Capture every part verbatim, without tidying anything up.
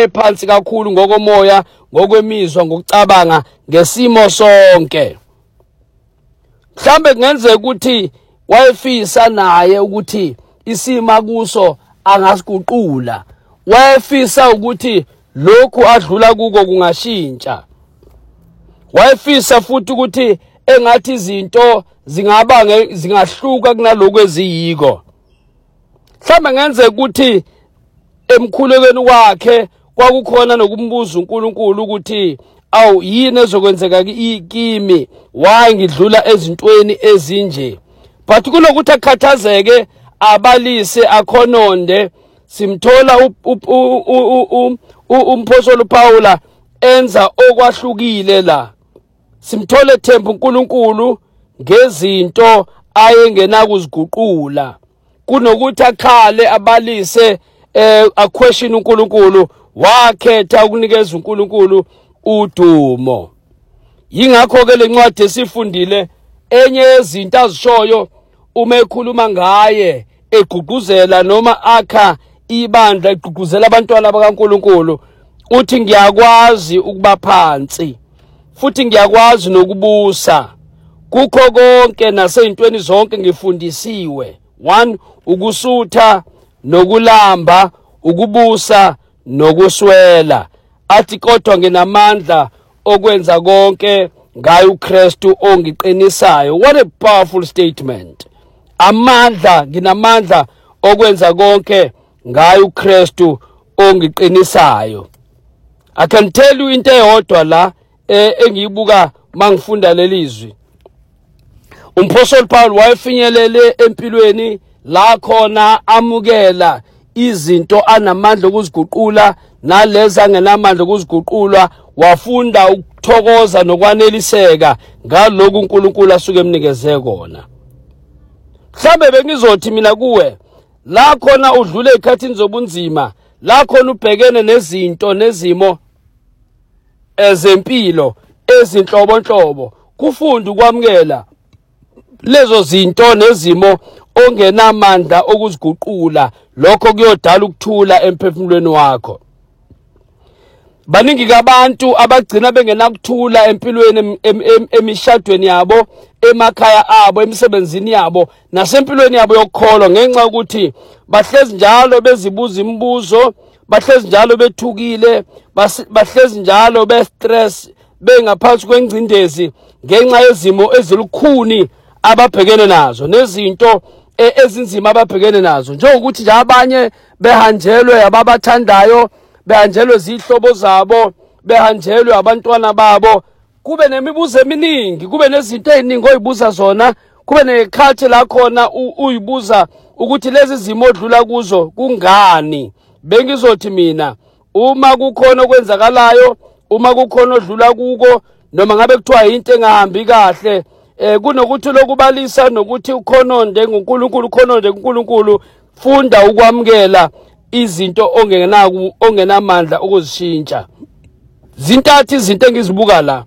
wayephansi kakhulu ngokomoya, ngokwemizwa, ngokucabanga, ngesimo sonke. Mhlambe kungenzeka ukuthi wayefisa naye ukuthi isima kuso angasiguqula. Wayefisa ukuthi lokhu adlula kuko kungashintsha. Wayefisa futhi ukuthi engathi izinto zingaba zingahluka kunaloko eziyiko. Mhlambe ngenzeka ukuthi emkhulekweni wakhe kwakukhona nokumbuza uNkulunkulu ukuthi awu yini ezokwenzeka kimi, why ngidlula ezintweni ezinje. But kunokuthi akhathazeke, abalise, akhononde, simthola umpostoli uPaula enza okwahlukile la. Simthole themba uNkulunkulu ngezinto ayengena kuziguqula. Kunokuthi akhale, abalise, eh aquestion uNkulunkulu, wakhetha ukunikeza uNkulunkulu udumo. Yingakho ke lencwadi esifundile enye yezinto azishoyo uma ekhuluma ngaye, egqugquzela noma akha ibandla, egqugquzela abantwana bakaNkulunkulu, uthi ngiyakwazi ukuba phansi futhi ngiyakwazi nokubusa kukho konke nasezintweni zonke ngifundisiwe. One, ukusutha nokulamba, ukubusa nokuswela. Athi kodwa nginamandla okwenza konke ngaye uKristu ongiqinisayo. What a powerful statement. Amandla, nginamandla okwenza konke ngaye uKristu ongiqinisayo. I can tell you into eyodwa la engiyibuka mangifunda lelizwi. Umpostoli Paul wayefinyelele empilweni la khona amukela izinto anamandla okuziguqula naleza angenamandla okuziguqula, wafunda ukuthokoza nokwaneliseka ngalokho uNkulunkulu asuke emnikeze kona. Mhlambe bengizothi mina kuwe, la khona udlule ezikhathini zobunzima, la khona ubhekene nezinto nezimo ezempilo ezinhlobonhlobo, kufunda ukwamukela lezo zinto nezimo ongenamandla okuziguqula. Lokho kuyodala ukuthula emphefumulweni wakho. Baningi kabantu abagcina bengenakuthula empilweni, emishadweni yabo, emakhaya abo, emsebenzini yabo, nasempilweni yabo yokukholwa, ngenxa ukuthi bahlezi njalo bezibuza imibuzo, bahlezi njalo bethukile, bahlezi njalo be-stress, bengaphansi kwengcindezi ngenxa yezimo ezilukhuni ababhekene nazo, nezinto ezinzima ababhekene nazo. Njengokuthi nje abanye behanjelwe ababathandayo, behanjelwe izihlobo zabo, behanjelwe abantwana babo, kube nemibuzo eminingi, kube nezinto eziningi oyibuza zona, kube nekhathi la khona uyibuza ukuthi lezi zimo odlula kuzo kungani. Bengizothi mina, uma kukhona okwenzakalayo, uma kukhona odlula kuko, noma ngabe kuthiwa into engahambi kahle, eh kunokuthi lokubalisa nokuthi ukhononde ngoNkulunkulu, ukhononde ngoNkulunkulu, funda ukwamukela izinto ongenaku ongenamandla okuzishintsha. Zintathu izinto engizibuka la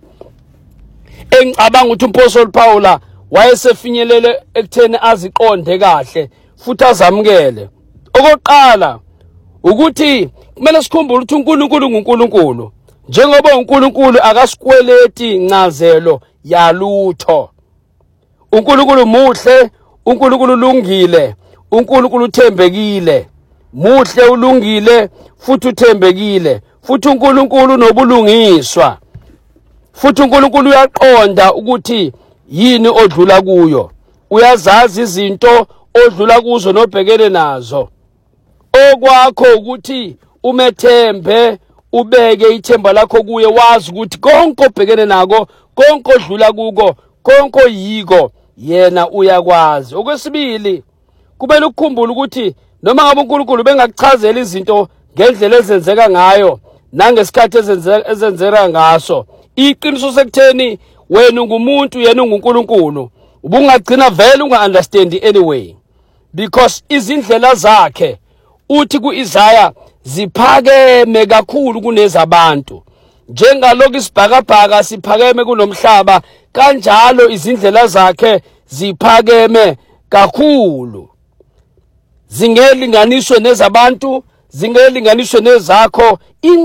engicabanga ukuthi umpostoli Paula wayesefinyelele ekutheni aziqonde kahle futhi azamukele. Okokuqala ukuthi kumele sikhumbule ukuthi uNkulunkulu nguNkulunkulu. Njengoba uNkulunkulu akasikweleti incazelo yalutho. uNkulunkulu muhle, uNkulunkulu ulungile, uNkulunkulu uthembekile. Muhle, ulungile futhi uthembekile, futhi uNkulunkulu nobulungiswa. Futhi uNkulunkulu uyaqonda ukuthi yini odlula kuyo. Uyazazi izinto odlula kuzo nobhekene nazo. Okwakho ukuthi umethembe, ubeke ithemba lakho kuye, wazi ukuthi konke obhekene nako, konke odlula kuko, konke oyiko, yena uyakwazi. Okwesibili, kumele ukukhumbula ukuthi noma ngabe uNkulunkulu bengakuchazela izinto ngendlela ezenzeka ngayo nangesikhathi ezenzeka ngaso, iqiniso sekutheni wena ungumuntu yena unguNkulunkulu, ubungagcina vele unga-understand anyway, because izindlela zakhe uthi ku-Isaya ziphakeme kakhulu kunezabantu. Njengalokhu isibhakabhaka siphakeme kunomhlaba, kanjalo izindlela zakhe ziphakeme kakhulu. Zingelinganiswe nezabantu, zingelinganiswe nezakho.